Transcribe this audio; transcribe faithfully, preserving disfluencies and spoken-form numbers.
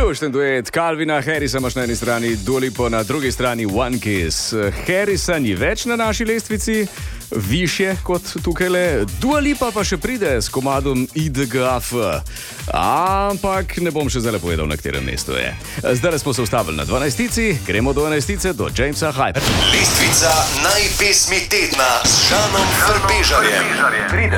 Lušten duet Calvina Harrisa imaš na eni strani, Dua Lipo na drugi strani One Kiss. Harrisa ni več na naši lestvici, višje kot tukajle. Dua Lipa pa še pride s komadom I D G A F. Ampak ne bom še zdaj povedal, na katerem mestu je. Zdaj smo se ustavili na dvanajstici, gremo do enajstice, do Jamesa Hype. Lestvica najpesmi tedna s Žanom Frpežarjem.